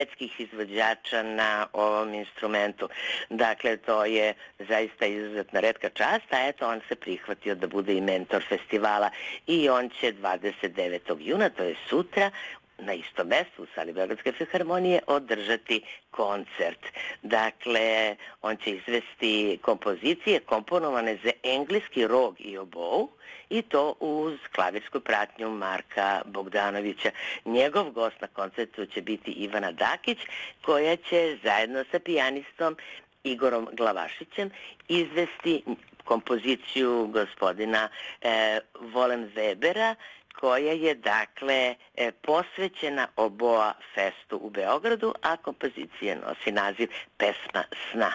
svetskih izvođača na ovom instrumentu. Dakle, to je zaista izuzetna retka čast, a eto, on se prihvatio da bude i mentor festivala i on će 29. juna, to je sutra, na istom mjestu u sali Beogradske filharmonije održati koncert. Dakle, on će izvesti kompozicije komponovane za engleski rog i obou i to uz klavirsku pratnju Marka Bogdanovića. Njegov gost na koncertu će biti Ivana Dakić, koja će zajedno sa pijanistom Igorom Glavašićem izvesti kompoziciju gospodina Volen Webera, koja je, dakle, posvećena Oboa festu u Beogradu, a kompozicija nosi naziv Pesma sna.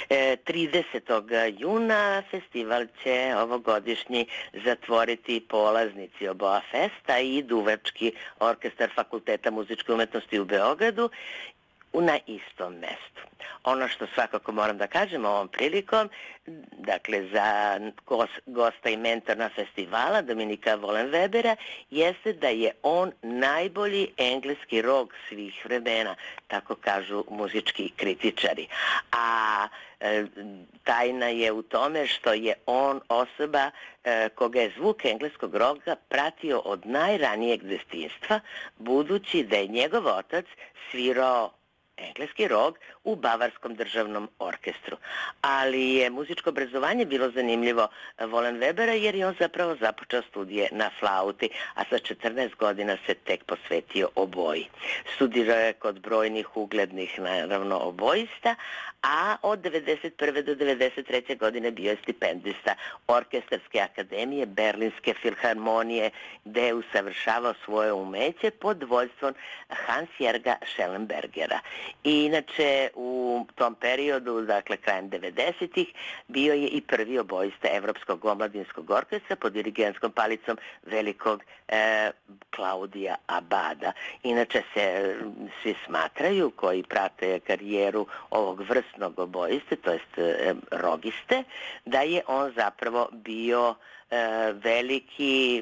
30. juna festival će ovogodišnji zatvoriti polaznici Oboa festa i Duvački orkestar Fakulteta muzičke umetnosti u Beogradu na istom mestu. Ono što svakako moram da kažem ovom prilikom, dakle za gosta i mentorna festivala Dominika Volen Webera, jeste da je on najbolji engleski rog svih vremena, tako kažu muzički kritičari. A tajna je u tome što je on osoba koga je zvuk engleskog roga pratio od najranijeg detinjstva, budući da je njegov otac svirao engleski rog u Bavarskom državnom orkestru. Ali je muzičko obrazovanje bilo zanimljivo Volen Webera jer je on zapravo započeo studije na flauti, a sa 14 godina se tek posvetio oboji. Studirao je kod brojnih uglednih, naravno, obojista, a od 1991. do 1993. godine bio je stipendista Orkestarske akademije Berlinske filharmonije, gde je usavršavao svoje umeće pod vođstvom Hans-Jürga Schellenbergera. I inače u tom periodu, dakle krajem 90-ih, bio je i prvi obojista Evropskog omladinskog orkestra pod dirigentskom palicom velikog Klaudija Abada. Inače se svi smatraju, koji prate karijeru ovog vrsnog obojiste, to jest rogiste, da je on zapravo bio veliki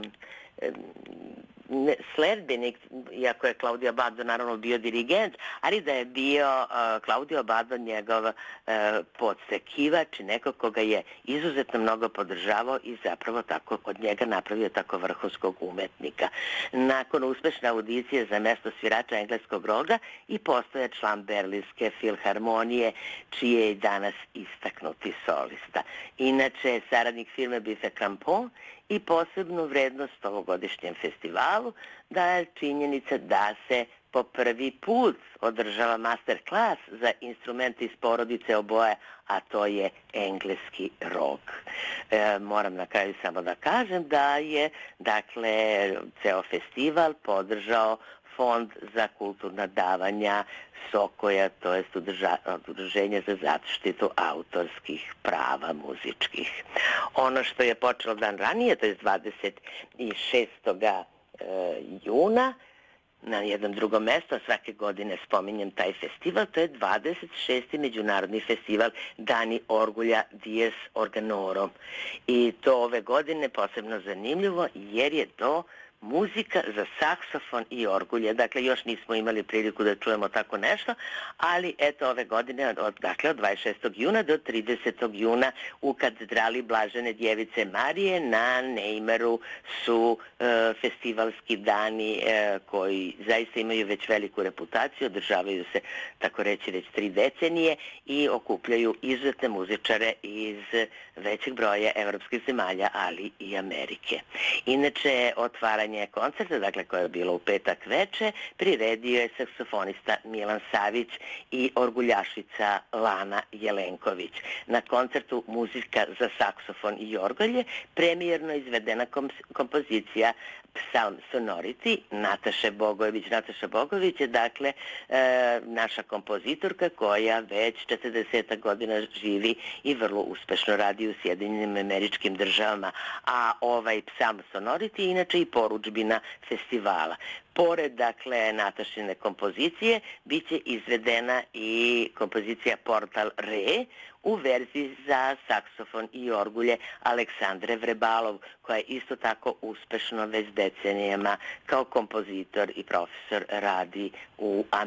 sledbenik, iako je Claudio Abbado naravno bio dirigent, ali da je bio Claudio Abbado njegov podsekivač, neko koga je izuzetno mnogo podržavao i zapravo tako od njega napravio tako vrhunskog umetnika. Nakon uspešne audicije za mesto svirača engleskog roga i postoje član Berlinske filharmonije, čiji je i danas istaknuti solista. Inače, saradnik firme Bife Crampon i posebnu vrednost ovogodišnjem festivalu daje činjenica da se po prvi put održava master klas za instrumente iz porodice oboje, a to je engleski rog. Moram na kraju samo da kažem da je, dakle, ceo festival podržao Fond za kulturna davanja Sokoja, to je Udruženje za zaštitu autorskih prava muzičkih. Ono što je počelo dan ranije, to je 26. juna, na jednom drugom mjestu, a svake godine spominjem taj festival, to je 26. međunarodni festival Dani Orgulja Dies Organorum. I to ove godine posebno zanimljivo jer je to muzika za saksofon i orgulje. Dakle, još nismo imali priliku da čujemo tako nešto, ali eto ove godine, dakle od 26. juna do 30. juna u katedrali Blažene Djevice Marije na Neimeru su festivalski dani koji zaista imaju već veliku reputaciju, održavaju se, tako reći, već 3 decenije i okupljaju izuzetne muzičare iz većeg broja evropskih zemalja, ali i Amerike. Inače, otvaranje koncerta, dakle koje je bilo u petak veče, priredio je saksofonista Milan Savić i orguljašica Lana Jelenković. Na koncertu muzika za saksofon i orgulje premijerno izvedena kompozicija Psalm Sonority Nataše Bogojević. Nataša Bogojević je, dakle, naša kompozitorka koja već 40 godina živi i vrlo uspešno radi u Sjedinjenim Američkim Državama, a ovaj Psalm Sonority je inače i porudžbina festivala. Pored, dakle, Natašine kompozicije, bit će izvedena i kompozicija Portal Re u verziji za saksofon i orgulje Aleksandre Vrebalov, koja je isto tako uspešno već decenijama kao kompozitor i profesor radi u Americi.